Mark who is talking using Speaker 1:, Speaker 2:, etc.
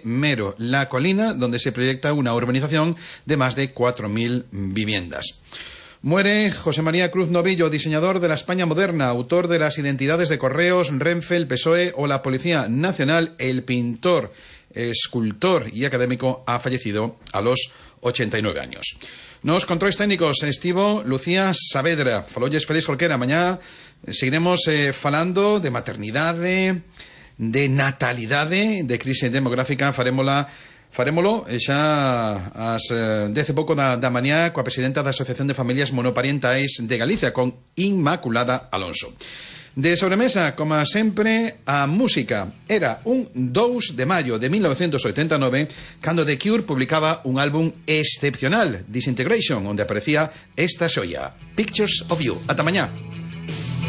Speaker 1: de Mero, La Colina, donde se proyecta una urbanización de más de 4.000 viviendas. Muere José María Cruz Novillo, diseñador de la España moderna, autor de las identidades de Correos, Renfe, el PSOE o la Policía Nacional. El pintor, escultor y académico ha fallecido a los 89 años. Nos controis técnicos estivo Lucía Saavedra. Falolles Félix Jorquera. Mañá seguiremos falando de maternidade, de natalidade, de crise demográfica. Farémolo xa ás 10:pouco da mañá coa presidenta da Asociación de Familias Monoparentais de Galicia, con Inmaculada Alonso. De sobremesa, como sempre, a música. Era un 2 de maio de 1989 cando The Cure publicaba un álbum excepcional, Disintegration, onde aparecía esta xoia, Pictures of You. Ata mañá.